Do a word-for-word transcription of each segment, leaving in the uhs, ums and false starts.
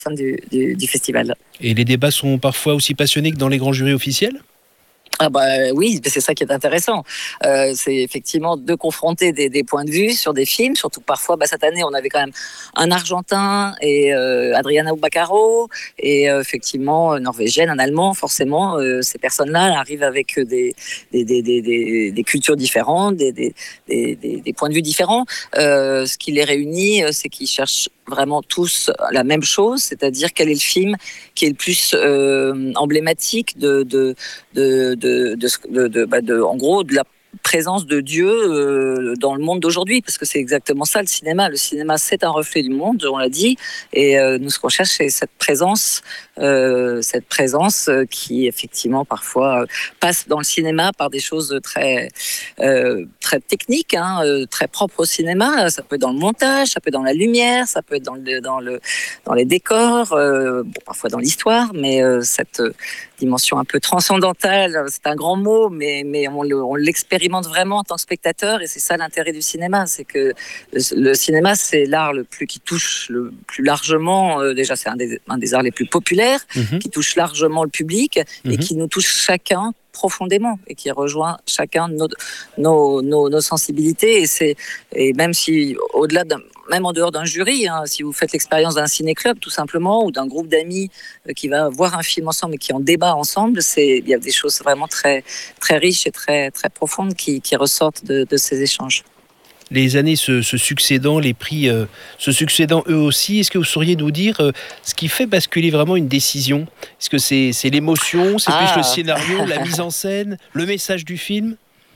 du, du, du festival. Et les débats sont parfois aussi passionnés que dans les grands jurys officiels ? Ah bah oui, c'est ça qui est intéressant. Euh, c'est effectivement de confronter des, des points de vue sur des films, surtout que parfois, bah, cette année, on avait quand même un Argentin et euh, Adriana Baccaro, et euh, effectivement, Norvégienne, un Allemand, forcément, euh, ces personnes-là arrivent avec des, des, des, des, des, des cultures différentes, des, des, des, des points de vue différents. Euh, ce qui les réunit, c'est qu'ils cherchent vraiment tous la même chose, c'est-à-dire quel est le film qui est le plus euh, emblématique de, de, de, de, de, de, de, bah de, en gros, de la présence de Dieu euh, dans le monde d'aujourd'hui, parce que c'est exactement ça le cinéma. Le cinéma, c'est un reflet du monde, on l'a dit, et euh, nous, ce qu'on cherche, c'est cette présence, euh, cette présence euh, qui, effectivement, parfois euh, passe dans le cinéma par des choses très, euh, très techniques, hein, euh, très propres au cinéma. Ça peut être dans le montage, ça peut être dans la lumière, ça peut être dans, le, dans, le, dans les décors, euh, bon, parfois dans l'histoire, mais euh, cette dimension un peu transcendantale, c'est un grand mot, mais, mais on, le, on l'expérimente vraiment en tant que spectateur, et c'est ça l'intérêt du cinéma, c'est que le, le cinéma, c'est l'art le plus qui touche le plus largement, euh, déjà c'est un des, un des arts les plus populaires, mmh. qui touche largement le public, mmh. et qui nous touche chacun profondément, et qui rejoint chacun nos, nos, nos, nos sensibilités, et, c'est, et même si au-delà d'un, même en dehors d'un jury, hein, si vous faites l'expérience d'un ciné-club tout simplement, ou d'un groupe d'amis euh, qui va voir un film ensemble et qui en débat ensemble, c'est, il y a des choses vraiment très, très riches et très, très profondes qui, qui ressortent de, de ces échanges. Les années se, se succédant, les prix euh, se succédant eux aussi, est-ce que vous sauriez nous dire euh, ce qui fait basculer vraiment une décision ? Est-ce que c'est, c'est l'émotion, c'est ah. plus le scénario, la mise en scène, le message du film ?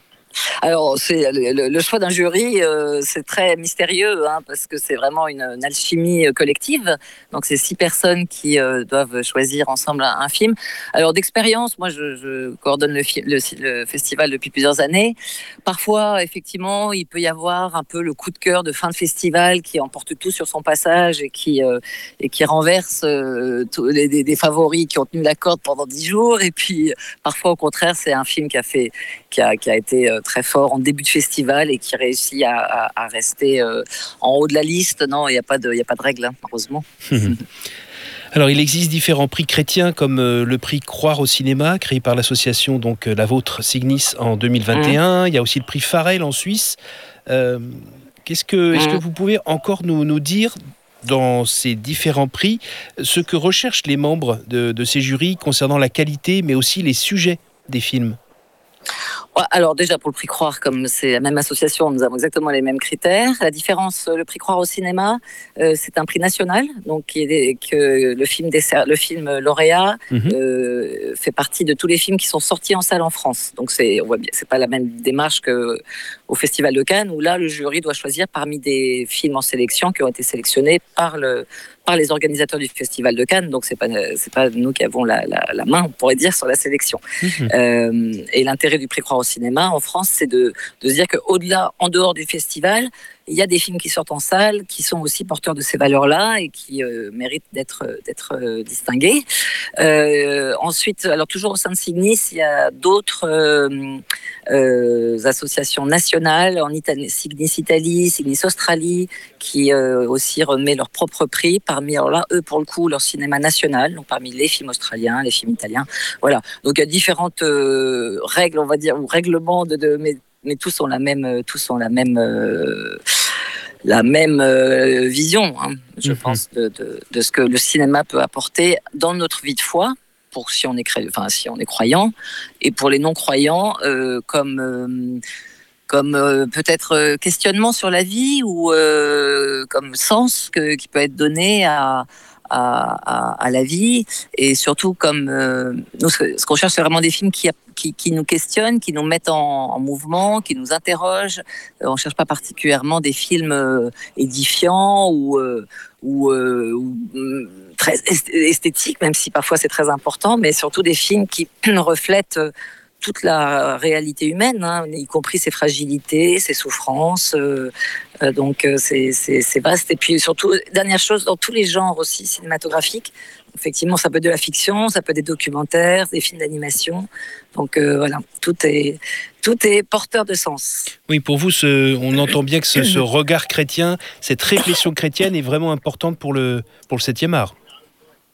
Alors, c'est le, le choix d'un jury, euh, c'est très mystérieux, hein, parce que c'est vraiment une, une alchimie collective. Donc, c'est six personnes qui euh, doivent choisir ensemble un, un film. Alors, d'expérience, moi, je, je coordonne le, le, le festival depuis plusieurs années. Parfois, effectivement, il peut y avoir un peu le coup de cœur de fin de festival qui emporte tout sur son passage et qui, euh, et qui renverse euh, tous les, des, des favoris qui ont tenu la corde pendant dix jours. Et puis, parfois, au contraire, c'est un film qui a, fait, qui a, qui a été euh, très fort en début de festival et qui réussit à, à, à rester euh, en haut de la liste. Non, il n'y a pas de, il n'y a pas de règle, hein, heureusement. Alors, il existe différents prix chrétiens comme euh, le prix Croire au cinéma, créé par l'association donc euh, la vôtre Signis en deux mille vingt et un. Mmh. Il y a aussi le prix Farel en Suisse. Euh, qu'est-ce que, mmh. Est-ce que vous pouvez encore nous, nous dire dans ces différents prix ce que recherchent les membres de, de ces jurys concernant la qualité, mais aussi les sujets des films ? Alors déjà pour le prix Croire, comme c'est la même association, nous avons exactement les mêmes critères. La différence, le prix Croire au cinéma, euh, c'est un prix national, donc qui est, que le film, dessert, le film lauréat mmh. euh, fait partie de tous les films qui sont sortis en salle en France. Donc c'est, on voit bien, c'est pas la même démarche qu'au Festival de Cannes où là le jury doit choisir parmi des films en sélection qui ont été sélectionnés par le par les organisateurs du Festival de Cannes, donc c'est pas c'est pas nous qui avons la, la, la main, on pourrait dire, sur la sélection. Mmh. Euh, et l'intérêt du prix Croire au cinéma en France, c'est de, de se dire qu'au-delà, en dehors du festival, il y a des films qui sortent en salle, qui sont aussi porteurs de ces valeurs-là et qui euh, méritent d'être, d'être euh, distingués. Euh, ensuite, alors toujours au sein de Signis, il y a d'autres euh, euh, associations nationales, en Italie, Signis Italie, Signis Australie, qui euh, aussi remet leur propre prix parmi, alors là, eux, pour le coup, leur cinéma national, donc parmi les films australiens, les films italiens. Voilà. Donc il y a différentes euh, règles, on va dire, ou règlements de, de mais, mais tous ont la même, tous ont la même, euh, la même euh, vision, hein, je mm-hmm. pense, de, de, de ce que le cinéma peut apporter dans notre vie de foi, pour si on est, enfin, si on est croyant, et pour les non-croyants, euh, comme, euh, comme euh, peut-être euh, questionnement sur la vie ou euh, comme sens que, qui peut être donné à À, à, à la vie, et surtout comme euh, nous, ce qu'on cherche, c'est vraiment des films qui, qui, qui nous questionnent, qui nous mettent en, en mouvement, qui nous interrogent. Euh, on cherche pas particulièrement des films euh, édifiants ou, euh, ou, euh, ou très esthétiques, même si parfois c'est très important, mais surtout des films qui reflètent toute la réalité humaine, hein, y compris ses fragilités, ses souffrances. Euh, euh, donc euh, c'est, c'est, c'est vaste. Et puis surtout, dernière chose, dans tous les genres aussi cinématographiques, effectivement, ça peut être de la fiction, ça peut être des documentaires, des films d'animation. Donc euh, voilà, tout est, tout est porteur de sens. Oui, pour vous, ce, on entend bien que ce, ce regard chrétien, cette réflexion chrétienne est vraiment importante pour le, pour le septième art.